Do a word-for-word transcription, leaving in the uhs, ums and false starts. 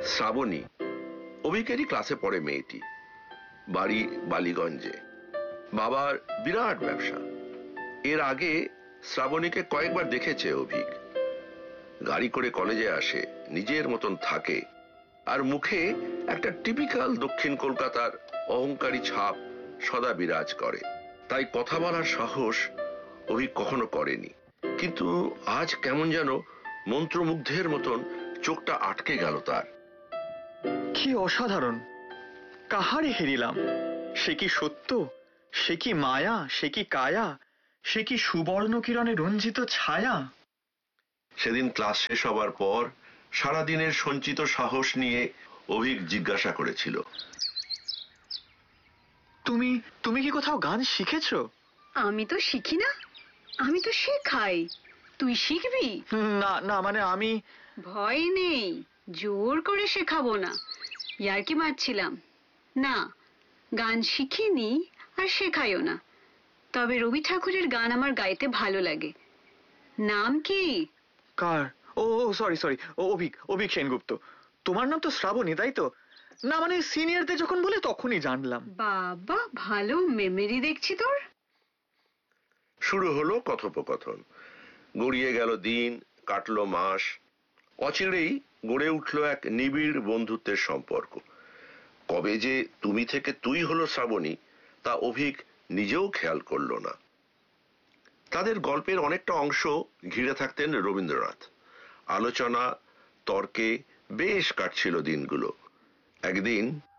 শ্রাবণী অভিকেরই ক্লাসে পড়ে মেয়েটি। বাড়ি বালিগঞ্জে, বাবার বিরাট ব্যবসা। এর আগে শ্রাবণীকে কয়েকবার দেখেছে অভিক। গাড়ি করে কলেজে আসে, নিজের মতন থাকে, আর মুখে একটা টিপিক্যাল দক্ষিণ কলকাতার অহংকারী ছাপ সদা বিরাজ করে। তাই কথা বলার সাহস অভিক কখনো করেনি। কিন্তু আজ কেমন যেন মন্ত্রমুগ্ধের মতন চোখটা আটকে গেল তার। কি অসাধারণ! কাহারে হেরিলাম? সে কি সত্য, সে কি মায়া, সে কি কায়া, সে কি সুবর্ণ কিরণে রঞ্জিত ছায়া? সেদিন ক্লাস শেষ হবার পর সারাদিনের সঞ্চিত সাহস নিয়ে অভিক জিজ্ঞাসা করেছিল, তুমি তুমি কি কোথাও গান শিখেছো? আমি তো শিখি না, আমি তো শেখাই। তুই শিখবি? না না, মানে আমি... ভয় নেই, জোর করে শেখাবো না, ইয়ার্কি মারছিলাম। না, গান শিখিনি আর শেখাইও না। তবে রবি ঠাকুরের গান আমার গাইতে ভালো লাগে। নাম কি? কার? ও সরি সরি অভিক, অভিক সেনগুপ্ত। তোমার নাম তো শ্রাবণী, তাই তো? না মানে সিনিয়রদের যখন বলে তখনই জানলাম। বাবা, ভালো মেমোরি দেখছি তোর। শুরু হলো কথোপকথন। গড়িয়ে গেল দিন, কাটলো মাস। অচিরেই গড়ে উঠল এক নিবিড় বন্ধুত্বের সম্পর্ক। কবে যে তুমি থেকে তুই হলো শ্রাবণী, তা অভিক নিজেও খেয়াল করলো না। তাদের গল্পের অনেকটা অংশ ঘিরে থাকতেন রবীন্দ্রনাথ। আলোচনা তর্কে বেশ কাটছিল দিনগুলো। একদিন